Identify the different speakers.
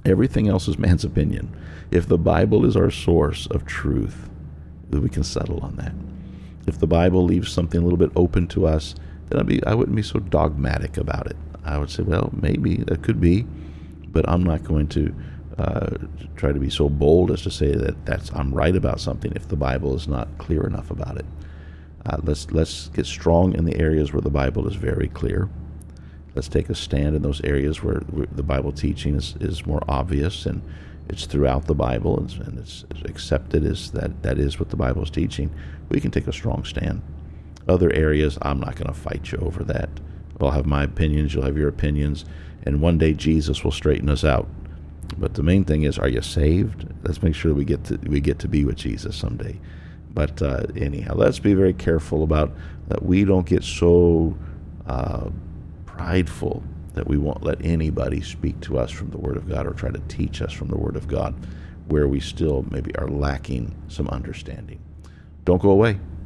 Speaker 1: Everything else is man's opinion. If the Bible is our source of truth, then we can settle on that. If the Bible leaves something a little bit open to us, then I wouldn't be so dogmatic about it. I would say, well, maybe that could be, but I'm not going to try to be so bold as to say that I'm right about something if the Bible is not clear enough about it. Let's get strong in the areas where the Bible is very clear. Let's take a stand in those areas where the Bible teaching is more obvious and it's throughout the Bible and it's accepted as that is what the Bible is teaching. We can take a strong stand. Other areas, I'm not going to fight you over that. I'll have my opinions, you'll have your opinions, and one day Jesus will straighten us out. But the main thing is, are you saved? Let's make sure that we get to be with Jesus someday. But anyhow, let's be very careful about that we don't get so prideful that we won't let anybody speak to us from the Word of God or try to teach us from the Word of God where we still maybe are lacking some understanding. Don't go away.